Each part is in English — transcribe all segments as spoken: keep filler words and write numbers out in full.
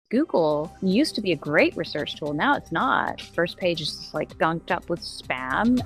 Google used to be a great research tool. Now it's not. First page is just like gunked up with spam.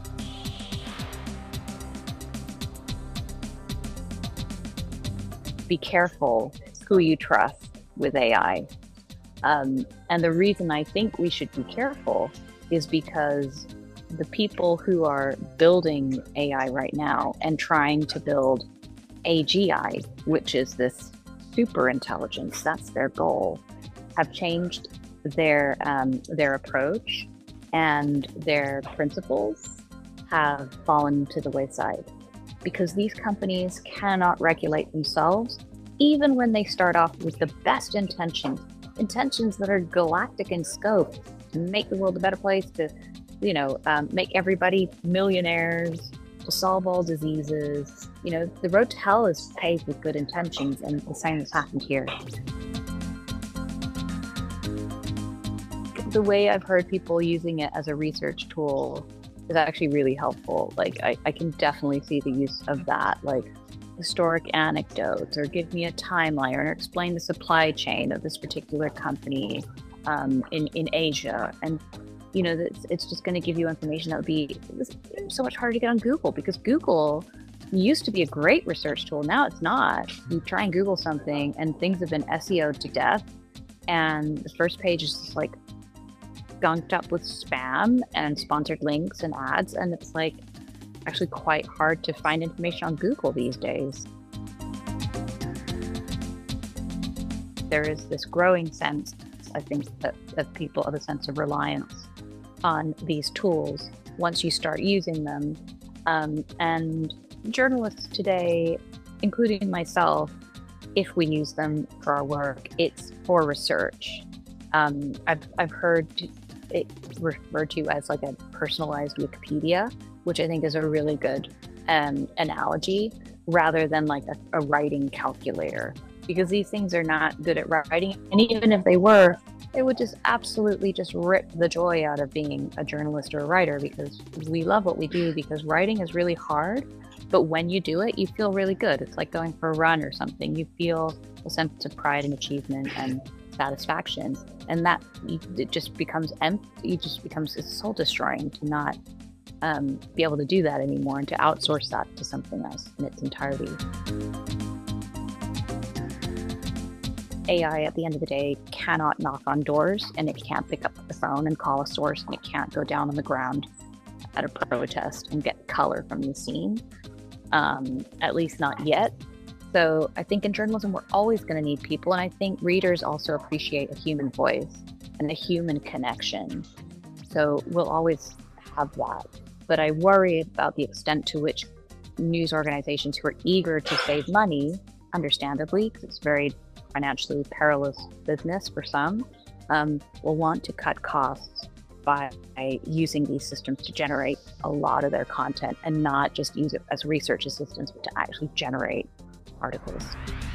Be careful who you trust with A I. Um, and the reason I think we should be careful is because the people who are building A I right now and trying to build A G I, which is this super intelligence, that's their goal, have changed their um, their approach, and their principles have fallen to the wayside because these companies cannot regulate themselves, even when they start off with the best intentions, intentions that are galactic in scope, to make the world a better place, to, you know, um, make everybody millionaires, to solve all diseases. You know, the road to hell is paved with good intentions, and the same has happened here. The way I've heard people using it as a research tool is actually really helpful. Like, I, I can definitely see the use of that, like historic anecdotes, or give me a timeline, or explain the supply chain of this particular company um, in, in Asia. And, you know, it's, it's just going to give you information that would be so much harder to get on Google, because Google used to be a great research tool. Now it's not. You try and Google something and things have been S E O'd to death. And the first page is just like gunked up with spam and sponsored links and ads. And it's like actually quite hard to find information on Google these days. There is this growing sense, I think, that, that people have a sense of reliance on these tools once you start using them. Um, and journalists today, including myself, if we use them for our work, it's for research. Um, I've, I've heard it referred to as like a personalized Wikipedia, which I think is a really good um, analogy, rather than like a, a writing calculator, because these things are not good at writing. And even if they were, it would just absolutely just rip the joy out of being a journalist or a writer, because we love what we do, because writing is really hard. But when you do it, you feel really good. It's like going for a run or something. You feel a sense of pride and achievement and satisfaction. And that, it just becomes empty. It just becomes soul destroying to not um, be able to do that anymore, and to outsource that to something else in its entirety. A I, at the end of the day, cannot knock on doors, and it can't pick up the phone and call a source, and it can't go down on the ground at a protest and get color from the scene, um, at least not yet. So I think in journalism, we're always going to need people, and I think readers also appreciate a human voice and a human connection. So we'll always have that. But I worry about the extent to which news organizations who are eager to save money, understandably, because it's very financially perilous business for some, um, will want to cut costs by using these systems to generate a lot of their content, and not just use it as research assistants, but to actually generate articles.